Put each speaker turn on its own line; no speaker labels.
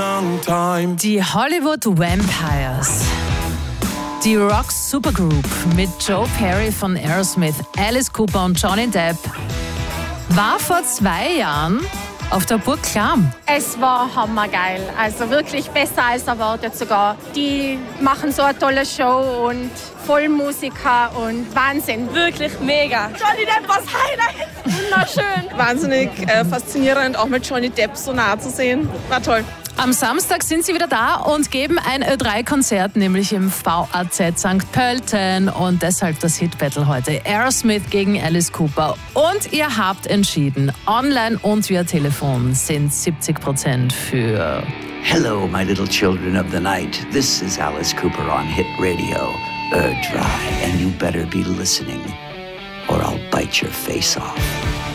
long time.
Die Hollywood Vampires. Die Rock Supergroup mit Joe Perry von Aerosmith, Alice Cooper und Johnny Depp war vor 2 Jahren auf der Burg Clam.
Es war hammergeil, also wirklich besser als erwartet sogar. Die machen so eine tolle Show und Vollmusiker und Wahnsinn.
Wirklich mega.
Johnny Depp was Highlight. Wunderschön.
Wahnsinnig faszinierend, auch mit Johnny Depp so nah zu sehen. War toll.
Am Samstag sind sie wieder da und geben ein Ö3-Konzert, nämlich im VAZ St. Pölten. Und deshalb das Hit-Battle heute. Aerosmith gegen Alice Cooper. Und ihr habt entschieden, online und via Telefon sind 70% für...
Hello, my little children of the night. This is Alice Cooper on Hit Radio, Ö3. And you better be listening, or I'll bite your face off.